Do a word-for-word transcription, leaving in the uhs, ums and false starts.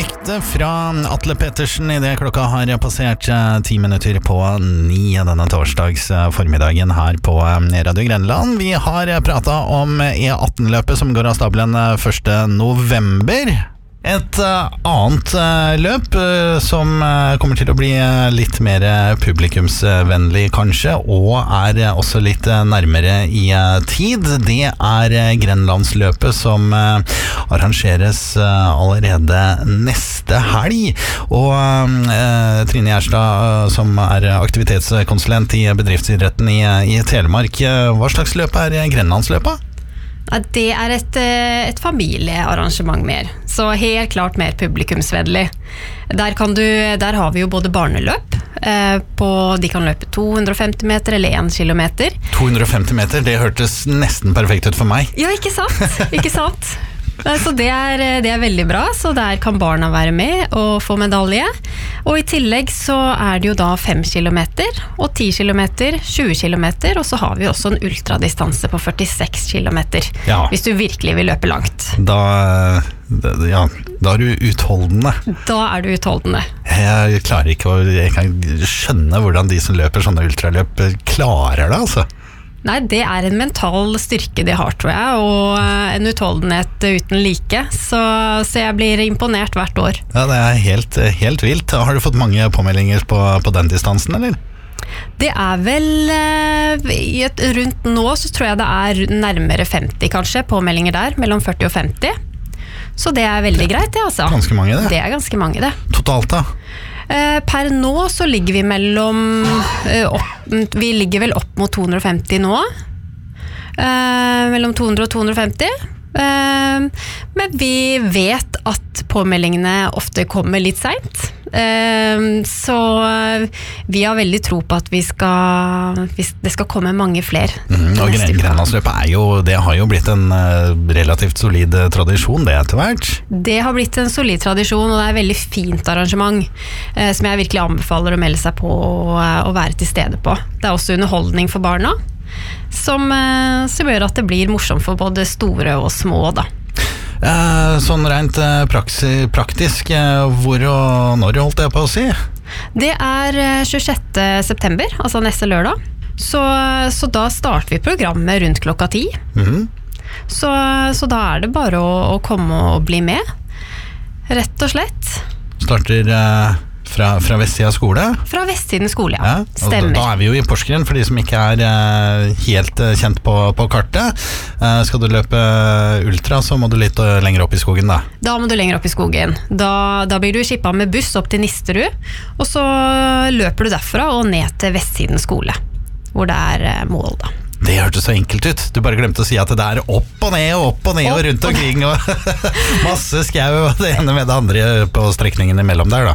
Direkte fra Atle Pettersen I det klokka har passert ti minutter på ni denne torsdags formiddagen her på Radio Grenland. Vi har pratet om E atten-løpet som går av stabelen første november. Et uh, annet uh, løp uh, som uh, kommer til å bli uh, litt mer publikumsvennlig kanskje, og er uh, også litt uh, nærmere I uh, tid. Det er uh, Grenlandsløpet som uh, arrangeres uh, allerede neste helg. Og uh, Trine Gjerstad, uh, som er aktivitetskonsulent I bedriftsidretten I, I Telemark, uh, hva slags løp er Grenlandsløpet? Ja, det er et, et familiearrangement mer, så helt klart mer publikumsvennlig. Der, kan du, der har vi jo både barneløp, eh, på, de kan løpe to hundre og femti meter eller en kilometer. to hundre og femti meter, det hørtes nesten perfekt ut for meg. Ja, ikke sant? Ikke sant? Så det er, det er veldig bra, så der kan barna være med og få medalje. Og I tillegg så er det jo da fem kilometer, og ti kilometer, tjue kilometer, og så har vi også en ultradistanse på førtiseks kilometer, ja. Hvis du virkelig vil løpe langt. Da, ja, da er du utholdende. Da er du utholdende. Jeg klarer ikke å jeg kan skjønne hvordan de som løper sånne ultraløp klarer det, altså. Nei, det er en mental styrke de har, tror jeg, og en utholdenhet uten like, så, så jeg blir imponert hvert år. Ja, det er helt, helt vilt. Har du fått mange påmeldinger på, på den distansen, eller? Det er vel, i et, rundt nå så tror jeg det er nærmere femti kanskje, påmeldinger der, mellom førti og femti. Så det er veldig greit, det altså. Ganske mange det. Det er ganske mange det. Totalt da? Eh, per nå så ligger vi mellom eh, opp, vi ligger vel opp mot to hundre og femti nå, eh, mellom to hundre og to hundre og femti, eh, men vi vet at påmeldingene ofte kommer litt sent, eh, så vi har veldig tro på at vi skal, det skal komme mange flere. Mm, og Grenlandsløpet er jo, det har jo blitt en uh, relativt solid tradisjon det etter hvert. Det har blitt en solid tradisjon, og det er et veldig fint arrangement eh, som jeg virkelig anbefaler å melde seg på og, og være til stede på. Det er også underholdning for barna, som, eh, som gjør at det blir morsomt for både store og små da. Eh, sånn rent eh, praksi, praktisk, eh, hvor og når holdt jeg på å si? Det er tjuesjette september, altså neste lørdag. Så, så da starter vi programmet rundt klokka ti. Mm-hmm. Så, så da er det bare å, å komme og bli med, rett og slett. Starter eh, fra, fra Vestsida skole? Fra Vestsiden skole, ja. Ja, stemmer. Da, da er vi jo I Porsgrunn, for de som ikke er eh, helt eh, kjent på, på kartet. Eh, skal du løpe ultra, så må du litt uh, lenger opp I skogen da. Da må du lenger opp I skogen. Da, da blir du skippet med buss opp til Nisterud, og så løper du derfra og ned til Vestsiden skole, hvor det er eh, mål da. Det hørtes så enkelt ut. Du bare glemte å si at det er opp og ned og opp og ned opp og rundt omkring og masse skau og det ene med det andre på strekningen imellom der da.